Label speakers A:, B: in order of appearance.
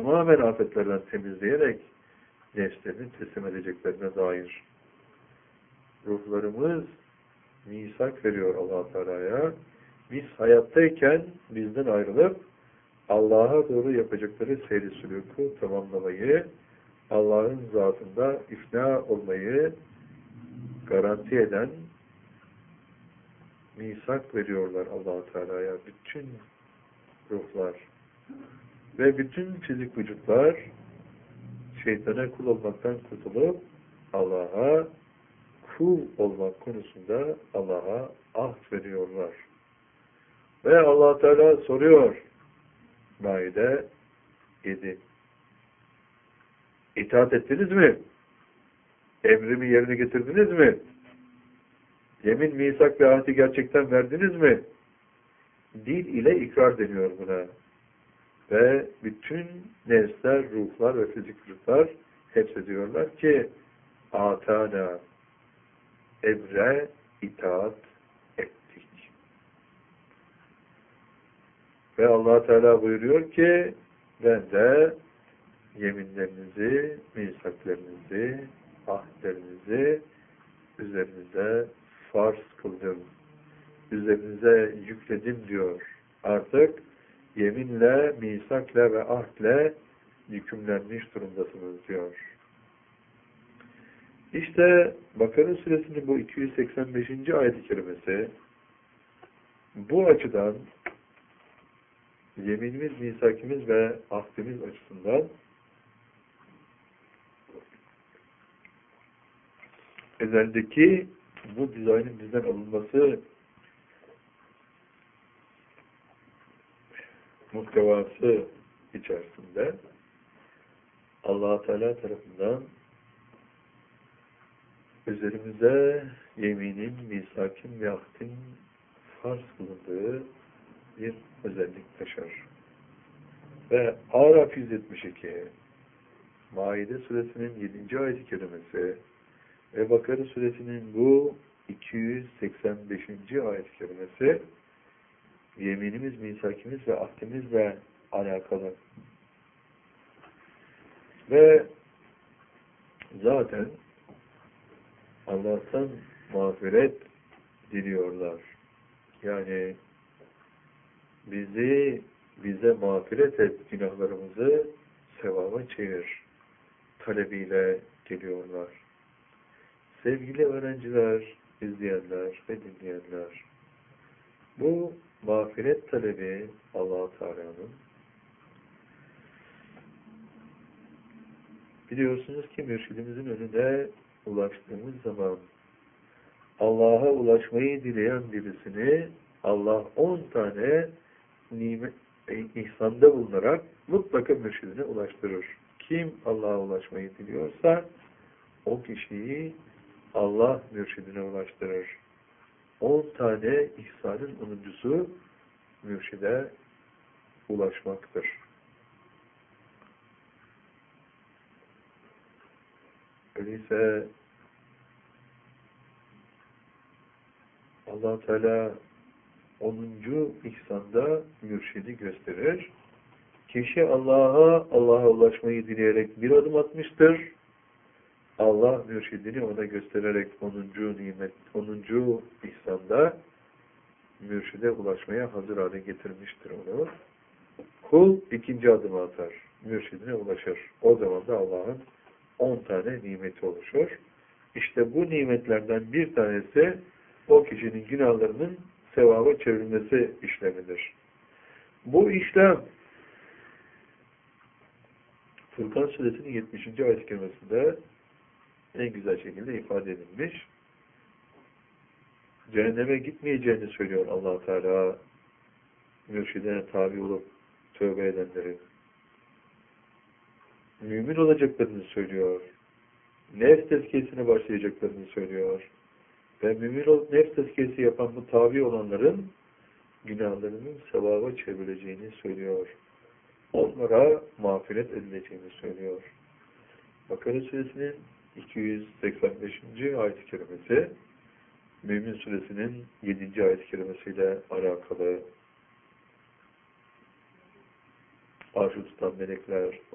A: tamamen afetlerden temizleyerek nefslerini teslim edeceklerine dair. Ruhlarımız misak veriyor Allah Teala'ya. Biz hayattayken bizden ayrılıp Allah'a doğru yapacakları seyri sülûkü tamamlamayı, Allah'ın zatında ifna olmayı garanti eden misak veriyorlar Allah Teala'ya bütün ruhlar ve bütün fizik vücutlar şeytana kul olmaktan kurtulup Allah'a kul olmak konusunda Allah'a ahd veriyorlar. Ve Allah Teala soruyor Maide 7. İtaat ettiniz mi? Emrimi yerine getirdiniz mi? Yemin, misak ve ahdi gerçekten verdiniz mi? Dil ile ikrar deniyor buna. Ve bütün nefsler, ruhlar ve fizik vücutlar hepsi diyorlar ki atana, emre itaat ettik. Ve Allah Teala buyuruyor ki ben de yeminlerinizi, misaklarınızı, ahdlerinizi üzerinize farz kıldım. Üzerinize yükledim diyor. Artık yeminle, misakla ve ahdle yükümlenmiş durumdasınız diyor. İşte Bakara suresinin bu 285. ayet-i kerimesi bu açıdan yeminimiz, misakimiz ve ahdimiz açısından ezeldeki bu dizaynın bizden alınması muhtevası içerisinde Allah Teala tarafından üzerimize yeminin, misakin ve ahdin farz kılındığı bir özellik taşır. Ve Araf 172 Maide suresinin 7. ayet-i kerimesi ve Bakara suresinin bu 285. ayet-i kerimesi yeminimiz, misakimiz ve ahdimizle alakalı. Ve zaten Allah'tan mağfiret diliyorlar. Yani bize mağfiret et, günahlarımızı sevaba çevir talebiyle geliyorlar. Sevgili öğrenciler, izleyenler ve dinleyenler, bu mağfiret talebi Allah-u Teala'nın biliyorsunuz ki mürşidimizin önüne ulaştığımız zaman Allah'a ulaşmayı dileyen birisini Allah 10 tane nimet, ihsanda bulunarak mutlaka mürşidine ulaştırır. Kim Allah'a ulaşmayı diliyorsa o kişiyi Allah mürşidine ulaştırır. 10 tane ihsanın 10'uncusu mürşide ulaşmaktır. Öyleyse Allah Teala 10. ihsanda mürşidi gösterir. Kişi Allah'a ulaşmayı dileyerek bir adım atmıştır. Allah mürşidini ona göstererek 10. nimet, 10. ihsanda mürşide ulaşmaya hazır hale getirmiştir onu. Kul 2. adımı atar. Mürşidine ulaşır. O zaman da Allah'ın 10 tane nimeti oluşur. İşte bu nimetlerden bir tanesi o kişinin günahlarının sevaba çevrilmesi işlemidir. Bu işlem Furkan Suresinin 70. ayet-i kerimesinde en güzel şekilde ifade edilmiş. Cehenneme gitmeyeceğini söylüyor Allah Teala mürşidine tabi olup tövbe edenlerin. Mümin olacaklarını söylüyor. Nefs tezkiyesine başlayacaklarını söylüyor. Ve mümin olup nefs tezkiyesi yapan bu tabi olanların günahlarının sevaba çevrileceğini söylüyor. Onlara mağfiret edileceğini söylüyor. Bakara Suresinin 285. ayet-i kerimesi Mümin Suresinin 7. ayet-i kerimesiyle alakalı arş-ı tutan melekler